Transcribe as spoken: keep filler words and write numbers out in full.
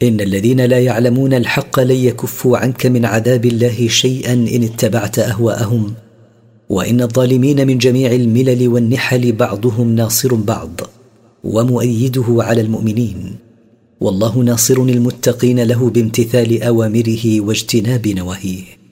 إن الذين لا يعلمون الحق لن يكفوا عنك من عذاب الله شيئا إن اتبعت أهواءهم، وإن الظالمين من جميع الملل والنحل بعضهم ناصر بعض ومؤيده على المؤمنين، والله ناصر المتقين له بامتثال أوامره واجتناب نواهيه.